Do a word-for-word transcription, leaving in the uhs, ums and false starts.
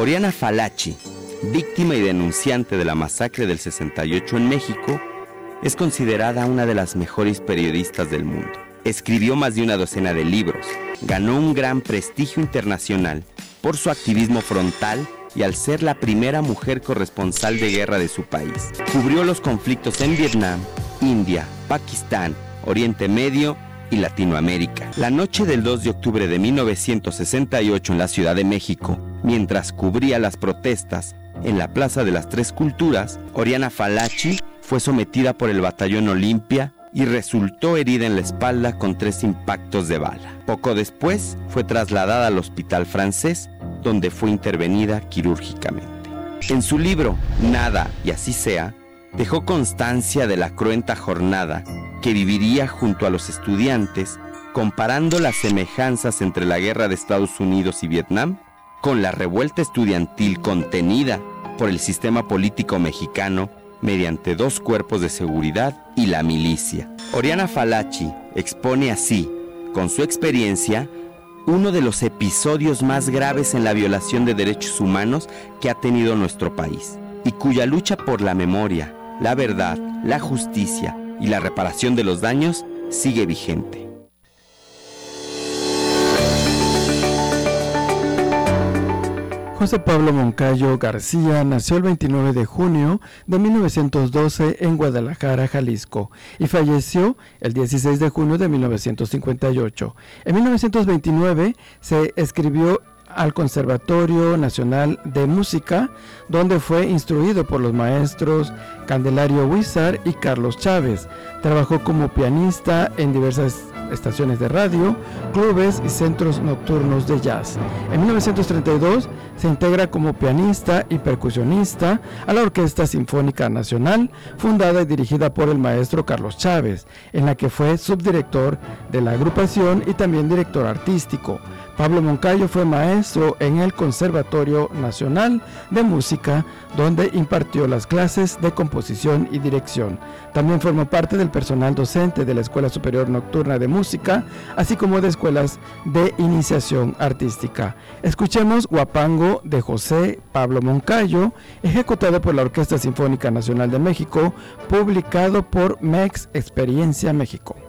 Oriana Fallaci, víctima y denunciante de la masacre del sesenta y ocho en México, es considerada una de las mejores periodistas del mundo. Escribió más de una docena de libros, ganó un gran prestigio internacional por su activismo frontal y al ser la primera mujer corresponsal de guerra de su país. Cubrió los conflictos en Vietnam, India, Pakistán, Oriente Medio y Latinoamérica. La noche del dos de octubre de mil novecientos sesenta y ocho en la Ciudad de México, mientras cubría las protestas en la Plaza de las Tres Culturas, Oriana Fallaci fue sometida por el Batallón Olimpia y resultó herida en la espalda con tres impactos de bala. Poco después fue trasladada al Hospital Francés, donde fue intervenida quirúrgicamente. En su libro Nada y así sea, dejó constancia de la cruenta jornada que viviría junto a los estudiantes, comparando las semejanzas entre la guerra de Estados Unidos y Vietnam con la revuelta estudiantil contenida por el sistema político mexicano mediante dos cuerpos de seguridad y la milicia. Oriana Fallaci expone así, con su experiencia, uno de los episodios más graves en la violación de derechos humanos que ha tenido nuestro país, y cuya lucha por la memoria, la verdad, la justicia y la reparación de los daños sigue vigente. José Pablo Moncayo García nació el veintinueve de junio de mil novecientos doce en Guadalajara, Jalisco, y falleció el dieciséis de junio de mil novecientos cincuenta y ocho. En mil novecientos veintinueve se inscribió al Conservatorio Nacional de Música, donde fue instruido por los maestros Candelario Huizar y Carlos Chávez. Trabajó como pianista en diversas estaciones de radio, clubes y centros nocturnos de jazz. En mil novecientos treinta y dos se integra como pianista y percusionista a la Orquesta Sinfónica Nacional, fundada y dirigida por el maestro Carlos Chávez, en la que fue subdirector de la agrupación y también director artístico. Pablo Moncayo fue maestro en el Conservatorio Nacional de Música, donde impartió las clases de composición y dirección. También formó parte del personal docente de la Escuela Superior Nocturna de Música, así como de escuelas de iniciación artística. Escuchemos Guapango de José Pablo Moncayo, ejecutado por la Orquesta Sinfónica Nacional de México, publicado por Mex Experiencia México.